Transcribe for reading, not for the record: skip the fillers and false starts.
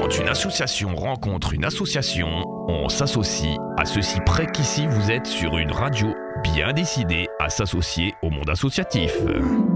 Quand une association rencontre une association, on s'associe à ceci près qu'ici vous êtes sur une radio bien décidée à s'associer au monde associatif.